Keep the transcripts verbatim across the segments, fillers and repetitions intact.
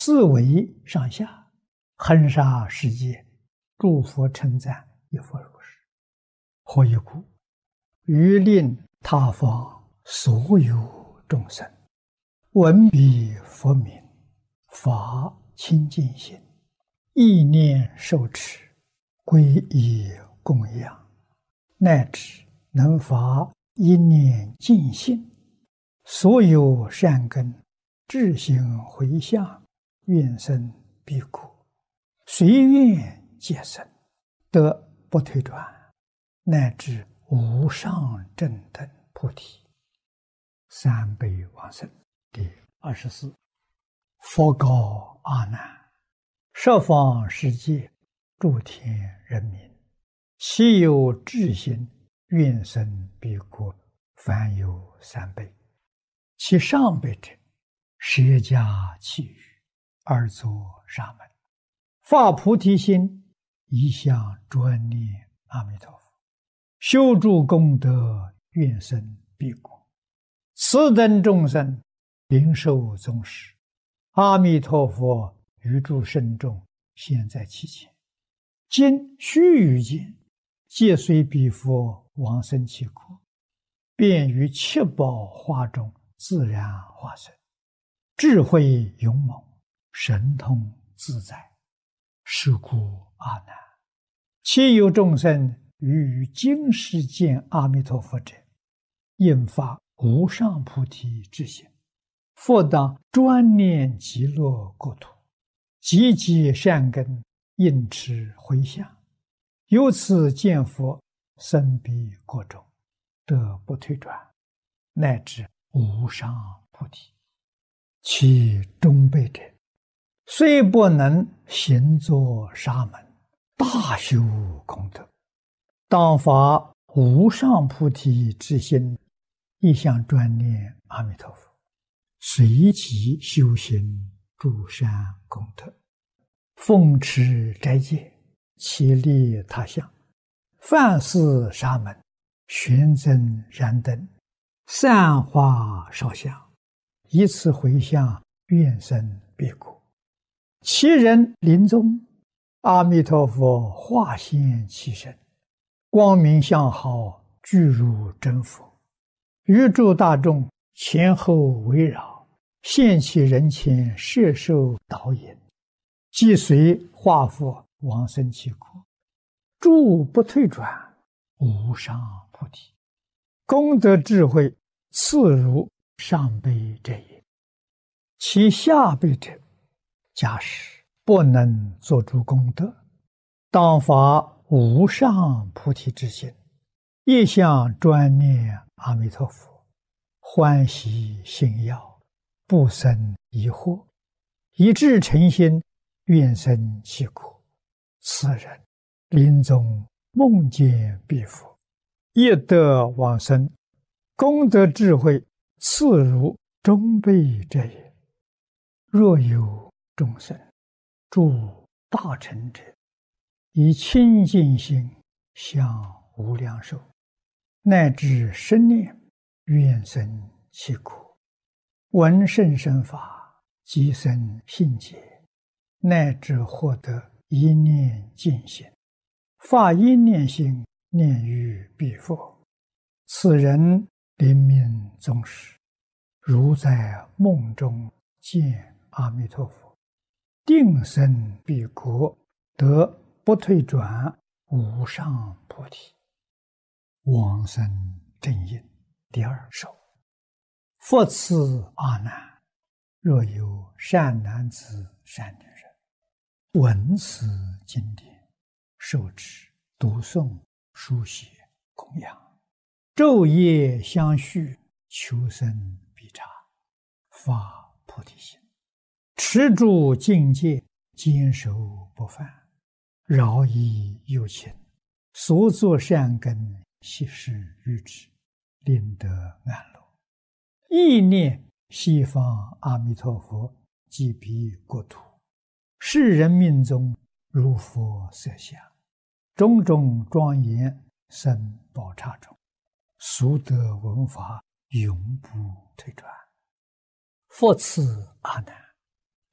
四维上下，恒沙世界，诸佛称赞一佛如是。何以故？欲令他方所有众生闻彼佛名，发清净心，意念受持，皈依供养，乃至能发一念净心，所有善根智行回向，愿生彼国，随愿皆生，得不退转，乃至无上正等菩提。三辈往生。第二十四，佛告阿难：十方世界诸天人民，其有智心，愿生彼国，凡有三辈。其上辈者，舍家弃欲，而作沙门，发菩提心，一向专念阿弥陀佛，修诸功德，愿生彼国。此等众生灵受宗师，阿弥陀佛于诸圣众现在其前，今须臾间，皆随彼佛往生其国，便于七宝花中自然化身，智慧勇猛，神通自在。是故阿难，其有众生于今世见阿弥陀佛者，应发无上菩提之心，复当专念极乐国土，积集善根，应持回向，由此见佛，生彼国中，得不退转，乃至无上菩提。其中辈者，虽不能行作沙门，大修功德，当发无上菩提之心，一向专念阿弥陀佛，随即修行诸善功德，奉持斋戒，其利他乡，饭施沙门，玄增燃灯，散花烧香，以此回向，愿生彼国。其人临终，阿弥陀佛化现其身，光明相好，具如真佛，于诸大众前后围绕，现其人前，摄受导引，即随化佛往生其国，诸不退转，无上菩提。功德智慧次如上辈者也。其下辈者，假使不能作诸功德，当发无上菩提之心，一向专念阿弥陀佛，欢喜信要，不生疑惑，以至诚心，愿生其国。此人临终梦见彼佛，亦得往生，功德智慧次如中辈者也。若有众生诸大乘者，以清净心向无量寿，乃至生念，愿生其国，闻甚深法，即生信解，乃至获得一念净心，发一念心，念于彼佛。此人临命终时，如在梦中见阿弥陀佛，定生彼国，得不退转，无上菩提。往生正因第二首。复次阿难，若有善男子善女人，闻此经典，受持读诵书写供养，昼夜相续，求生必察，发菩提心，持住境界，坚守不犯，饶益有情，所作善根，悉施于之，令得安乐。意念西方阿弥陀佛即彼国土，世人命中如佛色相，种种庄严生宝刹中，俗得闻法，永不退转。复次阿难，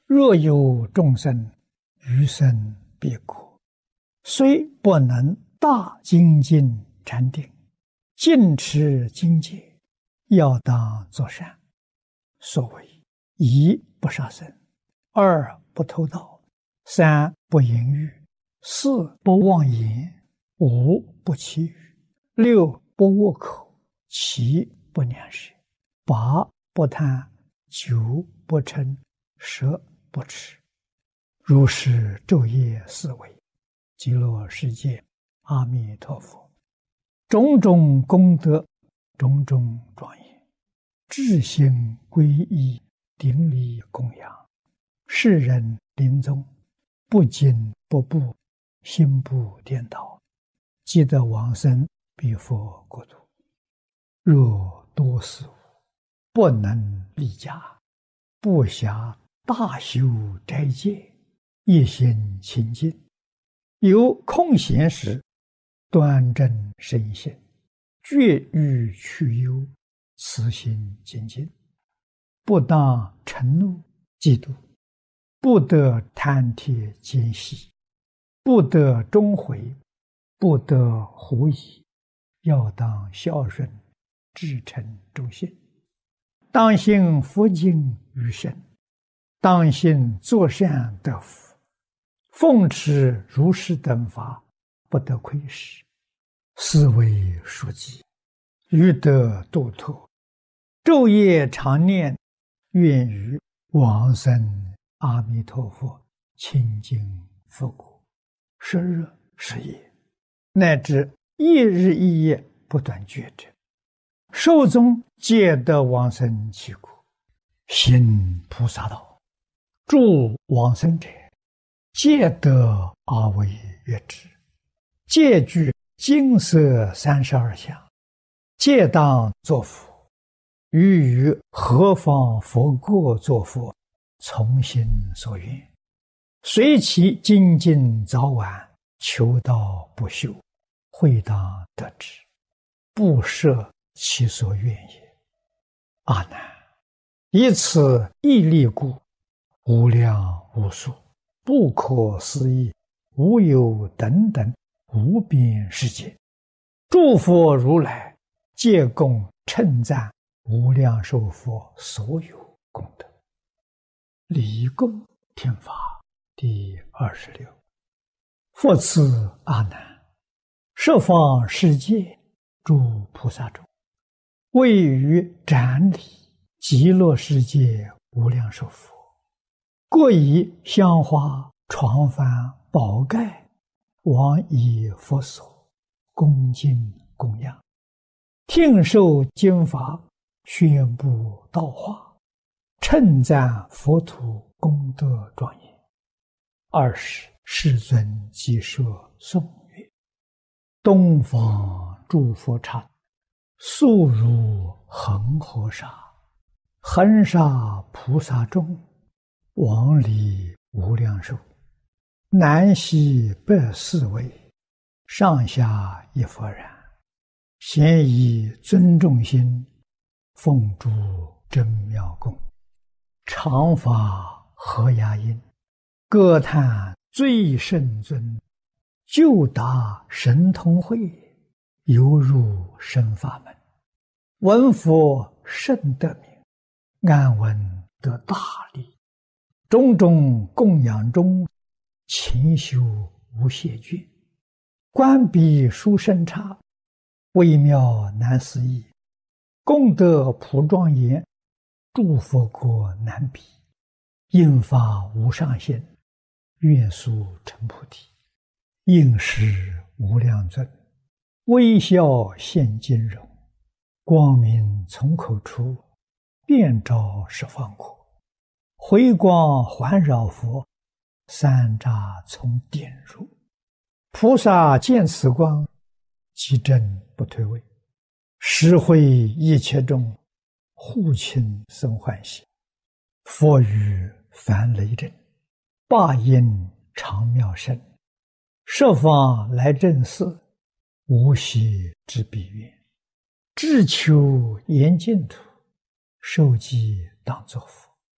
若有众生余生彼国，虽不能大精进禅定，尽持精戒，要当作善。所谓一不杀生，二不偷盗，三不淫欲，四不妄言，五不绮语，六不恶口，七不两舌，八不贪，九不嗔，十不痴。如是昼夜思维，极乐世界阿弥陀佛，种种功德，种种庄严，至心皈依，顶礼供养，世人临终不惊不怖，心不颠倒，即得往生彼佛国土。若多事物不能立家，不暇大修斋戒，一心清净，有空闲时端正身心，绝欲去忧，慈心精进，不当嗔怒嫉妒，不得贪帖奸细，不得终悔，不得狐疑，要当孝顺，至诚忠信，当信佛经于身，当信作善得福，奉持如是等法，不得亏失，是为书记，欲得度脱，昼夜常念，愿于往生阿弥陀佛清净佛国，十日十夜，乃至一日一夜不断觉者，寿终皆得往生其国。行菩萨道，助往生者，皆得阿惟越致，皆具金色三十二相，皆当作佛。于于何方佛国作佛，从心所愿，随其精进早晚，求道不休，会当得之，不设其所愿也。阿难，以此毅力故，无量无数，不可思议，无有等等无边世界，诸佛如来皆共称赞无量寿佛所有功德。礼供天法第二十六。复次阿难，十方世界诸菩萨中，位于展礼极乐世界无量寿佛，各以香花床幡宝盖往以佛所，恭敬供养，听受经法，宣布道化，称赞佛土功德庄严。二是世尊即说颂曰：东方诸佛刹，速如恒河沙，恒沙菩萨众，往礼无量寿，南西北四围，上下一佛然，咸以尊重心，奉诸真妙供，常发和雅音，歌叹最圣尊，就达神通会，犹入生法门，闻佛甚得名，安闻得大利，种种供养中，勤修无懈倦，观彼殊胜刹，微妙难思议，功德普庄严，诸佛国难比，应发无上限，愿速成菩提。应时无量尊，微笑现金容，光明从口出，遍照十方国，回光环绕佛，三匝从点入，菩萨见此光，即正不退位，实会一切众，护亲生欢喜。佛语梵雷震，霸音长妙声，十方来正寺，无息之彼愿，至求严净土，受记当作佛，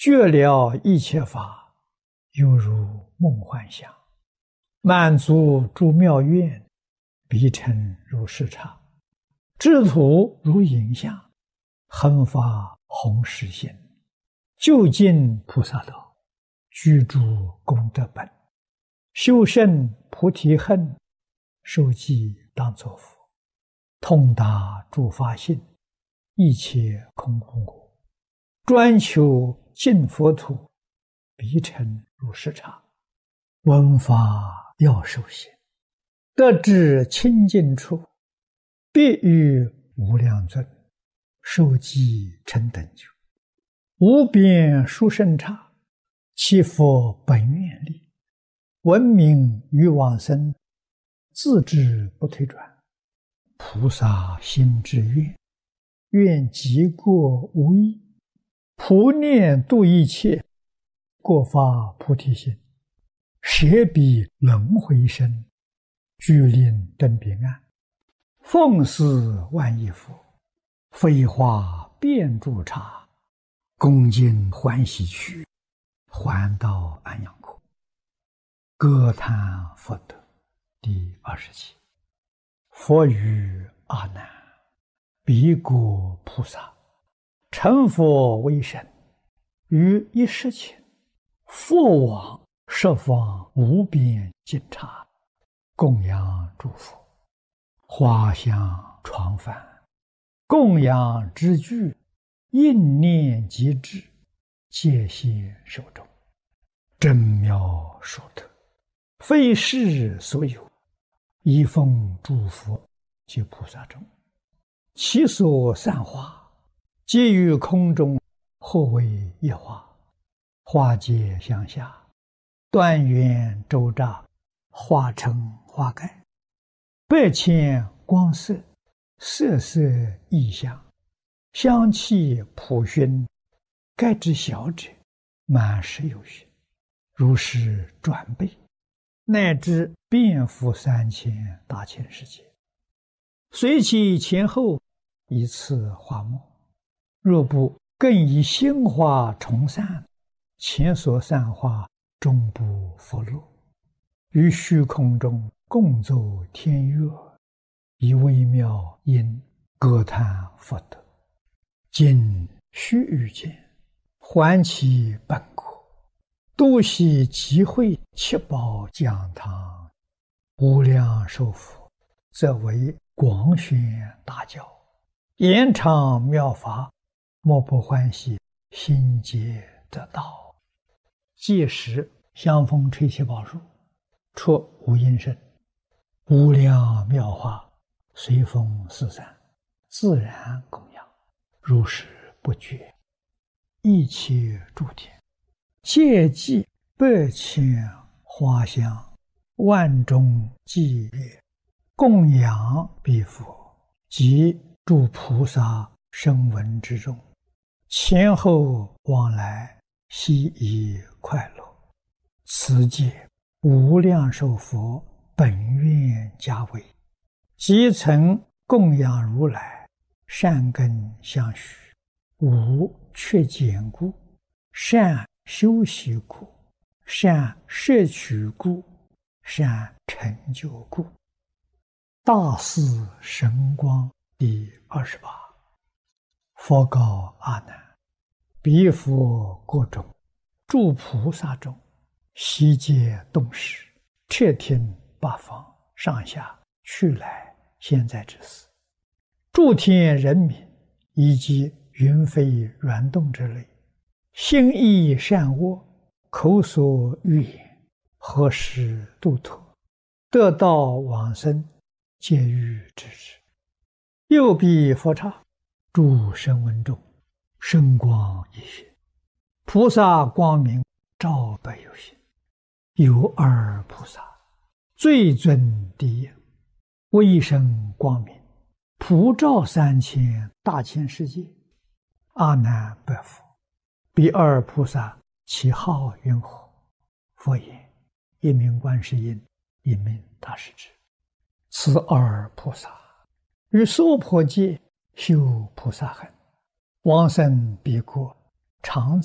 觉了一切法，犹如梦幻想，满足诸妙愿，必成如是刹。智土如影像，恒发弘誓心，究竟菩萨道，居诸功德本，修胜菩提恨，受记当作佛，通达诸法性，一切空无我，专求净佛土，必成如是刹。闻法要受行，得至清净处，必遇无量尊，受记成等觉，无边殊胜刹，其佛本愿力，闻名于往生，自知不退转。菩萨心之愿，愿极过无异，普念度一切，过发菩提心，舍彼轮回身，具令登彼岸，奉事万亿佛，飞花遍诸刹，恭敬欢喜去，还到安养国。歌叹佛德第二十七。佛语阿难：彼国菩萨成佛为身，于一时前，复往十方无边尽刹，供养诸佛，花香传梵，供养之具，应念即至，戒谢受众，真妙殊特，非世所有，一奉诸佛及菩萨众，其所散花，皆于空中，或为一花，花皆向下，断缘周匝，化成花盖，百千光色，色色异香，香气普熏，盖之小者，满十有余，如是转倍，乃至遍覆三千大千世界，随其前后，以次花末。若不更以鲜花重散，前所散花终不复落。于虚空中共奏天乐，以微妙音歌叹佛德。今须臾间，还其本国，度悉集会七宝讲堂，无量寿佛，则为广宣大教，延长妙法，莫不欢喜，心皆得道。届时香风吹七宝树，出无音声，无量妙法随风四散，自然供养，如是不绝。一切诸天皆记百千花香，万众伎乐，供养彼佛及诸菩萨声闻之中，前后往来，悉以快乐。此界无量寿佛本愿家为，即曾供养如来，善根相续，无缺减故，善修习故，善摄取故，善成就故。大士神光第二十八。佛告阿难：彼佛国中，诸菩萨中，悉皆动识，彻听八方上下去来现在之事，诸天人民以及云飞软动之类，心意善恶，口所欲言，何时度脱，得道往生，皆欲知之。又彼佛刹，诸声闻中，声光一现，菩萨光明照百有心。有二菩萨，最尊第一，威声光明，普照三千大千世界。阿难白佛：彼二菩萨其号云何？佛言：一名观世音，一名大势至。此二菩萨于娑婆界修菩萨行，往生彼国，常在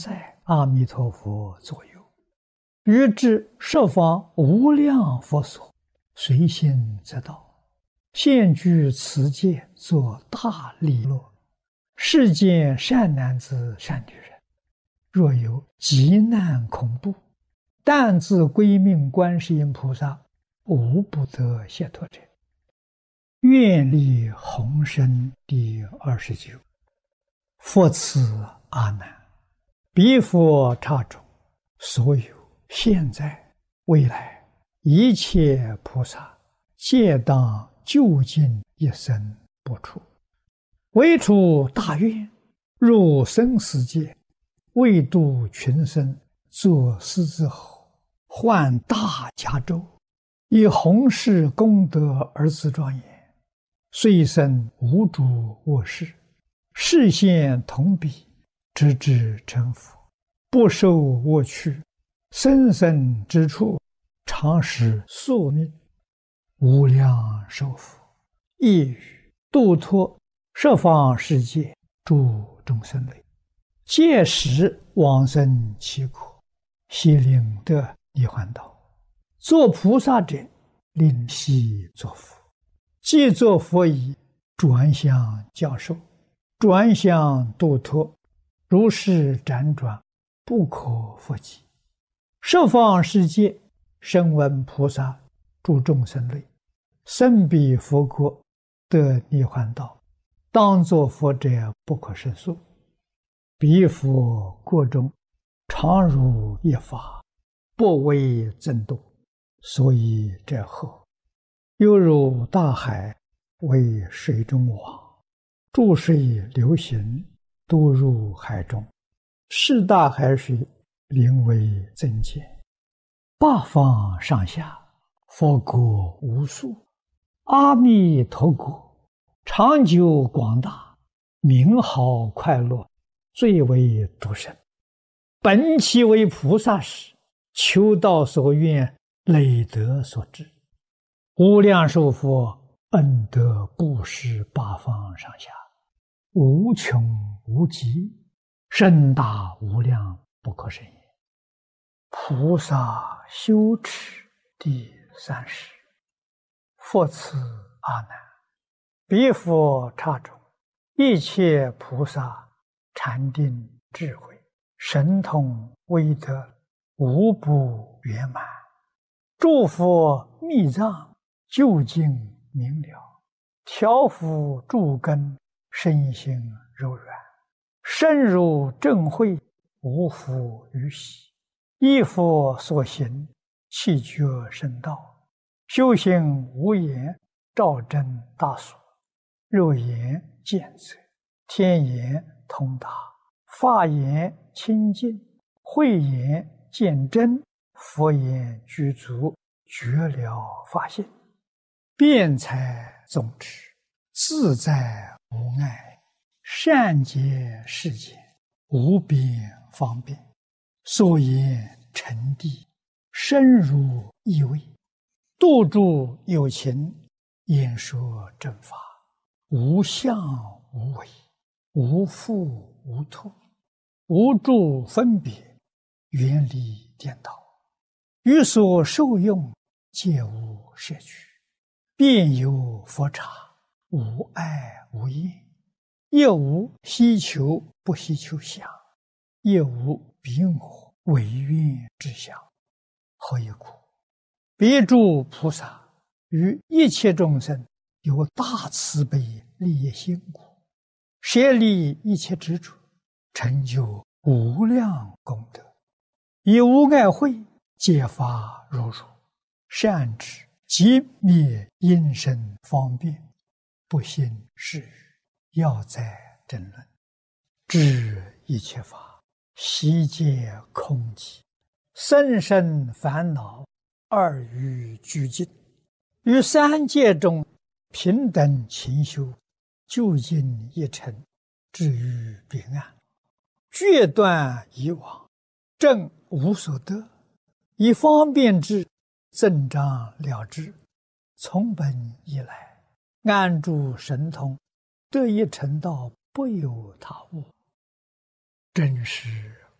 阿弥陀佛左右，于至十方无量佛所，随心则到。现居此界，作大利乐。世间善男子、善女人，若有急难恐怖，但自归命观世音菩萨，无不得解脱者。愿力宏深第二十九。佛赐阿难：彼佛刹中，所有现在未来一切菩萨，皆当究竟一生不出，唯出大愿，入生死界，为度群生，作狮子吼，换大迦州，以弘誓功德而自庄严，遂生无主我事，视现同彼，直至成佛，不受我趣，生生之处，常使宿命，无量寿福，一语度脱十方世界诸众生类，届时往生其苦，悉令得涅槃道。做菩萨者，令悉作佛，既作佛已，转向教授，转向度脱，如是辗转，不可复计。十方世界声闻菩萨诸众生类，生彼佛国，得涅槃道，当作佛者不可胜数。彼佛国中，常如一法，不为增度，所以者后，犹如大海，为水中网，注水流行，都入海中，是大海水，名为增减。八方上下，佛国无数，阿弥陀国，长久广大，名号快乐，最为独生。本其为菩萨时，求道所愿，累德所致，无量寿佛恩德布施八方上下，无穷无极，深大无量，不可胜也。菩萨修持第三十。佛赐阿难：彼佛刹中，一切菩萨禅定智慧神通威德，无不圆满。诸佛密藏究竟明了，调伏诸根，身心柔软，深入正慧，无复于喜。依佛所行，气觉深道，修行无言，照真大所，肉眼见则，天眼通达，法眼清净，慧眼见真，佛眼具足，觉了法性，辩才总持，自在无碍，善解世间，无边方便，所言沉谛，深入意味，度诸有情，演说正法，无相无为，无复无脱，无住分别，远离颠倒，于所受用，皆无摄取，遍有佛刹，无碍无厌，亦无希求不希求相，亦无彼我唯愿之相。何以故？彼诸菩萨于一切众生有大慈悲利益心故，舍利一切执着，成就无量功德，以无碍慧揭发如如，善知即灭因身方便，不信是语，要在争论，知一切法悉皆空寂，生生烦恼二欲俱尽，于三界中平等勤修，究竟一尘，至于彼岸，决断以往，正无所得，以方便之，增长了之，从本以来，安住神通，得以成道，不有他物。真是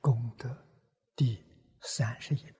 功德第三十一章。